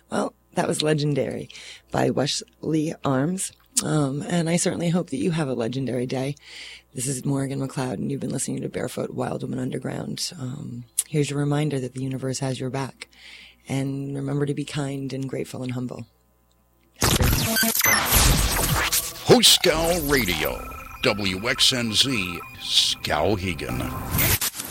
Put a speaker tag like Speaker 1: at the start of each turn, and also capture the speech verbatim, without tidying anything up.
Speaker 1: Well, that was Legendary by Wesley Arms. Um, and I certainly hope that you have a legendary day. This is Morgan McLeod, and you've been listening to Barefoot Wild Woman Underground. Um, here's your reminder that the universe has your back. And remember to be kind and grateful and humble.
Speaker 2: Host Scow Radio, W X N Z, Skowhegan.